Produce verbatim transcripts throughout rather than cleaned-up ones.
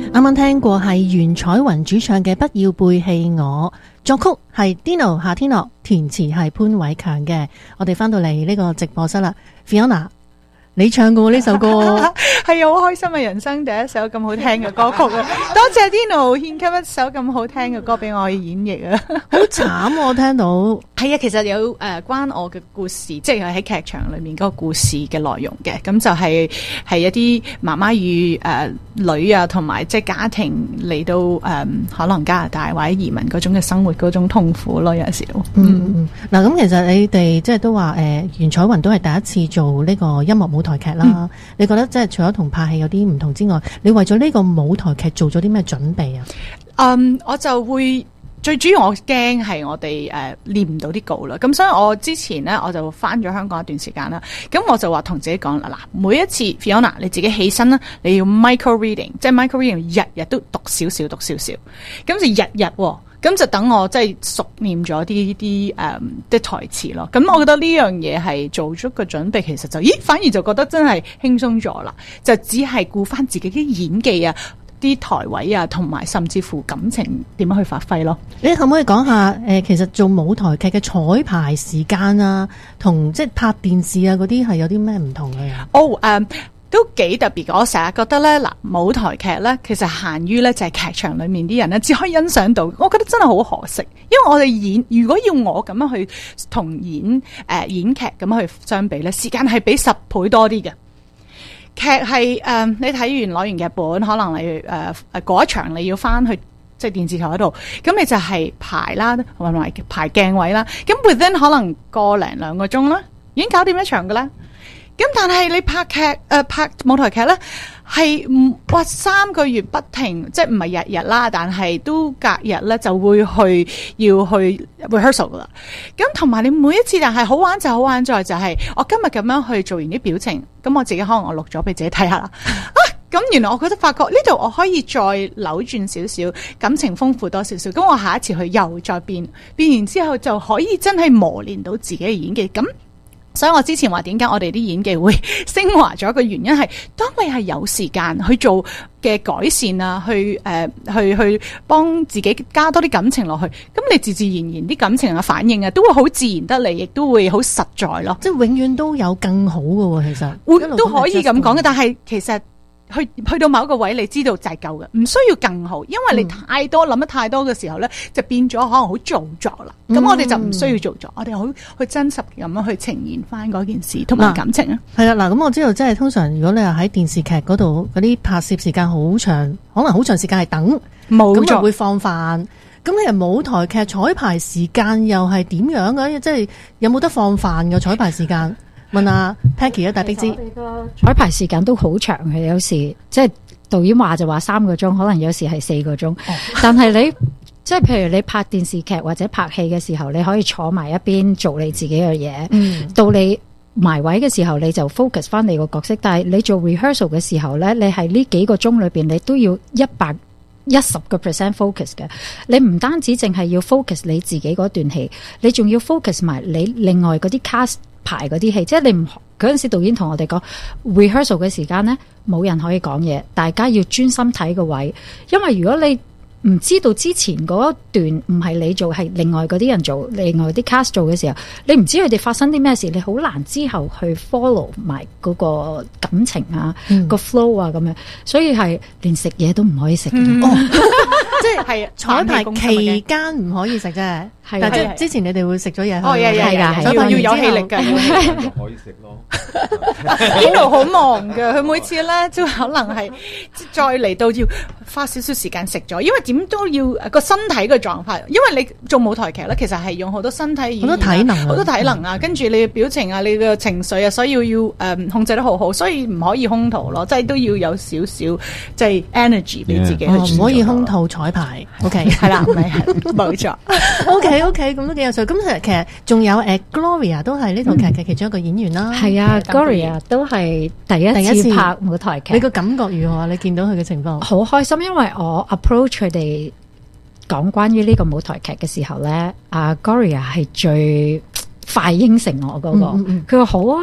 啱啱聽過係袁彩雲主唱嘅《不要背棄我》，作曲係 Dino 夏天樂，填詞係潘偉強嘅。我哋翻到嚟呢個直播室啦 ，Fiona， 你唱過呢首歌， 係啊，好開心啊！人生第一首咁好聽嘅歌曲啊！多謝 Dino 獻給一首咁好聽嘅歌俾我去演繹啊！ 好慘我聽到， 係啊，其實有誒、呃、關我嘅故事，即係喺劇場裏面嗰個故事嘅內容嘅，咁就係、是、係一啲媽媽與誒、呃、女啊，同埋即係家庭嚟到誒、呃、可能加拿大或者移民嗰種嘅生活嗰種痛苦咯，有陣時候。 嗯嗯，嗱咁其實你哋即係都話誒袁彩雲都係第一次做呢個音樂舞台劇啦。嗯、你覺得即係除咗同拍戲有啲唔同之外，你為咗呢個舞台劇做咗啲咩準備啊？ 嗯，我就會。最主要我驚係我哋誒練唔到啲稿啦，咁所以我之前咧我就翻咗香港一段時間啦，咁我就話同自己講啦，嗱，每一次 Fiona 你自己起身啦，你要 micro reading， 即係 micro reading 日日都讀少少讀少少，咁就日日喎，咁就等我即係熟練咗啲啲誒啲台詞咯，咁我覺得呢樣嘢係做足個準備，其實就咦反而就覺得真係輕鬆咗啦，就只係顧翻自己啲演技啊，啲台位啊，同埋甚至乎感情點樣去發揮咯？ 你可唔可以講下誒、呃，其實做舞台劇嘅彩排時間啊，同即係拍電視啊嗰啲係有啲咩唔同嘅？ 哦，誒，都幾特別嘅。我成日覺得咧，嗱，舞台劇咧，其實限於咧就係劇場裏面啲人咧，只可以欣賞到。我覺得真係好可惜，因為我哋演，如果要我咁樣去同演誒、呃、演劇咁樣去相比咧，時間係比十倍多啲嘅。劇係誒、呃，你睇完攞完劇本，可能你誒誒嗰一場你要翻去即係電視台嗰度，咁你就係排啦，同埋排鏡位啦。咁 within 可能個零兩個鐘啦，已經搞掂一場㗎啦。咁但係你拍劇誒、呃、拍舞台劇咧，係唔哇三個月不停，即係唔係日日啦，但係都隔日咧就會去要去 rehearsal 噶啦。咁同埋你每一次，但係好玩就好玩在就係、是、我今日咁樣去做完啲表情，咁我自己可能我錄咗俾自己睇下啦。啊，咁原來我覺得發覺呢度我可以再扭轉少少，感情豐富多少少。咁我下一次去又再變變完之後，就可以真係磨練到自己嘅演技。咁所以我之前話點解我哋啲演技會升華咗嘅原因係，當你係有時間去做嘅改善啊，去誒、呃、去去幫自己加多啲感情落去，咁你自自然然啲感情嘅反應啊，都會好自然得嚟，亦都會好實在咯。 即係永遠都有更好嘅喎，其實會都可以咁講嘅，但係其實。去去到某一個位，你知道就係夠嘅，唔需要更好，因為你太多諗、嗯、得太多嘅時候咧，就變咗可能好做作啦。咁、嗯、我哋就唔需要做作，我哋好去真實咁樣去呈現翻嗰件事同埋感情啊。 係啦，嗱，咁我知道即係通常如果你係喺電視劇嗰度嗰啲拍攝時間好長，可能好長時間係等，冇咁就會放飯。咁其實舞台劇彩排時間又係點樣嘅？即係有冇得放飯嘅彩排時間？問下 Peggy 啊，大逼之彩排時間都好長嘅，有時即係導演話就話三個鐘，可能有時係四個鐘。哦、但係你即係譬如你拍電視劇或者拍戲嘅時候，你可以坐埋一邊做你自己嘅嘢。嗯，到你埋位嘅時候，你就 focus 翻你個角色。但係你做 rehearsal 嘅時候咧，你係呢幾個鐘裏邊，你都要一百一十個 percent focus 嘅。你唔單止淨係要 focus 你自己嗰段戲，你仲要 focus 埋你另外嗰啲 cast。排嗰啲戲，即係你唔嗰陣時，導演同我哋講 rehearsal 嘅時間呢，冇人可以講嘢，大家要專心睇個位，因為如果你唔知道之前嗰一段唔係你做，係另外嗰啲人做，另外啲 cast 做嘅時候，你唔知佢哋發生啲咩事，你好難之後去 follow 埋嗰個感情啊，嗯、個 flow 啊咁樣，所以係連食嘢都唔可以食。嗯哦即係彩排期間唔可以食啫，但係即係之前你哋會食咗嘢。 哦，係係係，要要有氣力㗎， 可以食咯。 呢度好忙㗎，佢每次咧就可能係再嚟到要花少少時間食咗，因為點都要個身體嘅狀態。因為你做舞台劇咧，其實係用好多身體、好多體能、 好多體能啊，跟住你嘅表情啊、你嘅情緒啊，所以要誒、嗯、控制得好好，所以唔可以空肚咯，即係都要有少少即係 energy 俾自己去。唔、 yeah. 哦、可以空肚彩排。OK， 係啦，唔係冇錯。OK OK， 咁都幾有趣。咁其實其實仲有誒、呃、Gloria 都係呢套劇嘅其中一個演員啦。係、嗯、啊 ，Gloria 都係第一次拍舞台劇。 你個感覺如何？你見到佢嘅情況？ 好開心，因為我 approach 佢哋講關於呢個舞台劇嘅時候咧，阿、啊、Gloria 係最快應承我嗰、那個。佢話、嗯嗯、好啊。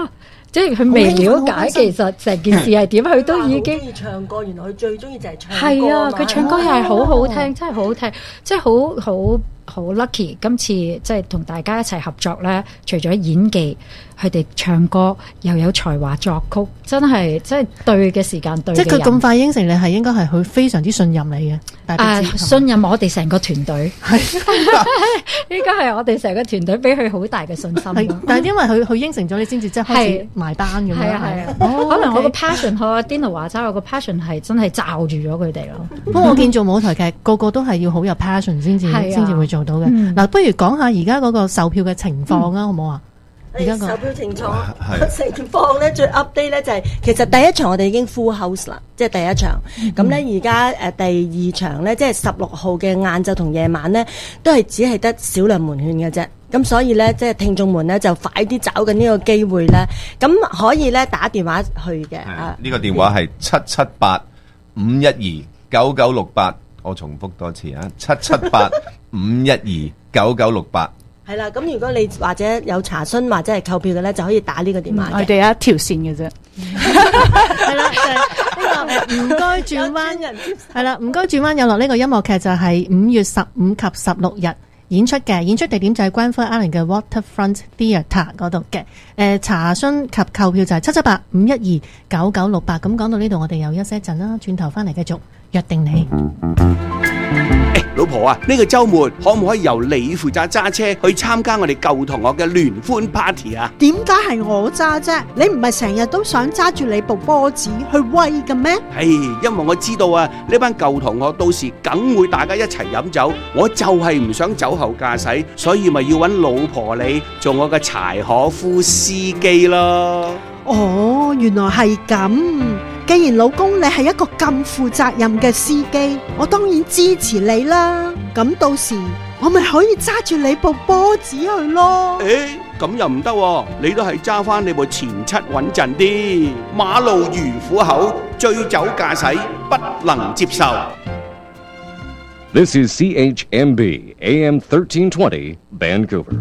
即係佢未了解其實成件事係點，佢都已經好中意唱歌，原來佢最中意就係唱歌。 係啊，佢唱歌又係好好聽， 哦真係好好聽，即係好好好 lucky。今次即係同大家一齊合作咧，除咗演技，佢哋唱歌又有才華作曲，真係即係對嘅時間對嘅人。 即係佢咁快應承你，係應該係佢非常之信任你嘅。大啊， 鼻子信任我哋成個團隊，係應該係我哋成個團隊俾佢好大嘅信心係咯。 但係因為佢佢應承咗你，先至即係開始係埋單咁樣。 係啊係啊， 哦可能我個 OK passion，我 Dino 話齋，我個 passion 係真係罩住咗佢哋咯。 不過我見做舞台劇，個個都係要好有 passion 先至係啊先至會做到嘅。 嗯嗱，不如講下而家嗰個售票嘅情況啊，好唔好啊？而家個售票情況係情況咧，最 update 咧就係其實第一場我哋已經 full house 啦，即係第一場。咁咧而家誒第二場咧，即係十六號嘅晏晝同夜晚咧，都係只係得少量門券嘅啫。咁所以咧，即係聽眾們咧就快啲找緊呢個機會咧，咁可以咧打電話去嘅。啊， 呢個電話係七七八五一二九九六八，我重複多次啊，七七八五一二九九六八。 係啦，咁如果你或者有查詢或者係購票嘅咧，就可以打呢個電話嘅。 我哋有一條線嘅啫。 係啦，就係呢個唔該轉彎人係啦，唔該轉彎有落呢個音樂劇就係五月十五及十六日演出嘅，演出地點就係關輝 Island 嘅 Waterfront Theatre 嗰度嘅。誒，查詢及購票就係七七八五一二九九六八。咁講到呢度，我哋又休息一陣啦，轉頭翻嚟繼續約定你。 誒，老婆啊，呢個週末可唔可以由你負責揸車去參加我哋舊同學嘅聯歡 party 啊？ 點解係我揸啫？你唔係成日都想揸住你部波子去威嘅咩？ 唉，因為我知道啊，呢班舊同學到時梗會大家一齊飲酒，我就係唔想酒後駕駛，所以咪要揾老婆你做我嘅柴可夫司機咯。 哦，原來係咁。既然老公你係一個咁負責任嘅司機，我當然支持你啦。咁到時我咪可以揸住你部波子去咯。 誒，咁又唔得喎，你都係揸翻你部前七穩陣啲。馬路如虎口，醉酒駕駛不能接受。 This is C H M B A M thirteen twenty Vancouver。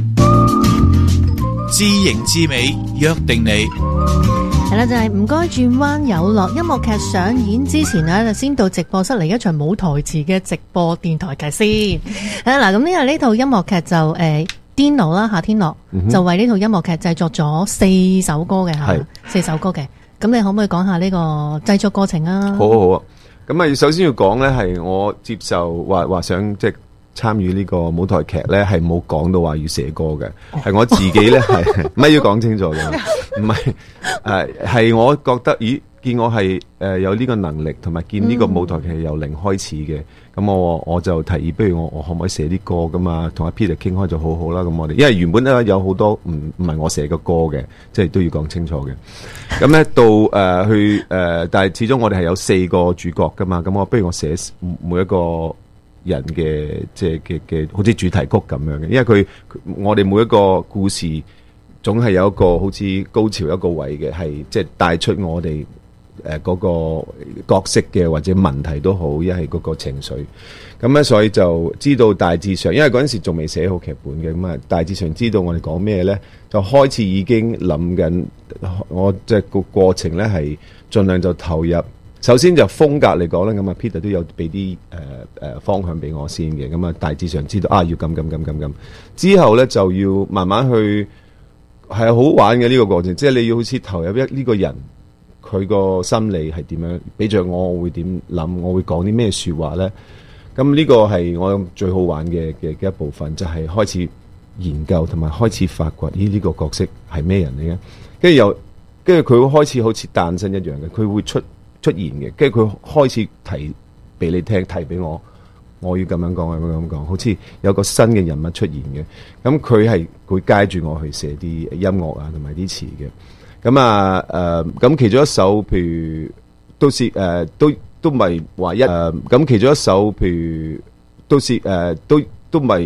知型知美，約定你。 係啦，就係唔該轉彎有落音樂劇上演之前呢，就先到直播室嚟一場冇台詞嘅直播電台劇先。係啦，嗱，咁呢個呢套音樂劇就誒 Dino 啦，夏天樂、嗯、就為呢套音樂劇製作咗四首歌嘅吓，四首歌嘅。咁你可唔可以講下呢個製作過程啊？ 好好好啊！咁啊，首先要講咧，係我接受話話想即係參與呢個舞台劇咧，係冇講到話要寫歌嘅，係、哦、我自己咧係乜要講清楚嘅，唔係誒係我覺得，咦見我係誒、呃、有呢個能力，同埋見呢個舞台劇係由零開始嘅，咁、嗯、我我就提議，不如我我可唔可以寫啲歌噶嘛？同阿 Peter 傾開就好好啦。咁我哋因為原本咧有好多唔唔係我寫嘅歌嘅，即係都要講清楚嘅。咁咧到誒、呃、去誒、呃，但係始終我哋係有四個主角噶嘛，咁我不如我寫每一個人嘅即係嘅嘅，好似主題曲咁樣嘅，因為佢我哋每一個故事總係有一個好似高潮一個位嘅，係即係帶出我哋誒嗰個角色嘅或者問題都好，一係嗰個情緒。咁咧，所以就知道大致上，因為嗰陣時仲未寫好劇本嘅，咁啊大致上知道我哋講咩咧，就開始已經諗緊，我即係個過程咧係盡量就投入。首先就風格嚟講咧，咁啊 Peter 都有俾啲誒誒方向俾我先嘅，咁啊大致上知道啊要咁咁咁咁咁，之後咧就要慢慢去係好玩嘅呢個過程，即係你要好似投入一呢個人佢個心理係點樣，俾着我我會點諗，我會講啲咩說話咧？咁呢個係我最好玩嘅嘅嘅一部分，就係開始研究同埋開始發掘咦呢個角色係咩人嚟嘅，跟住又跟住佢會開始好似誕生一樣嘅，佢會出。出現嘅，跟住佢開始提俾你聽，提俾我，我要咁樣講，咁樣咁講，好似有個新嘅人物出現嘅。咁佢係會街住我去寫啲音樂啊，同埋啲詞嘅。咁啊，誒、呃，咁其中一首，譬如都是誒、呃，都都唔係話一誒，咁、呃、其中一首，譬如都是誒、呃，都都唔係。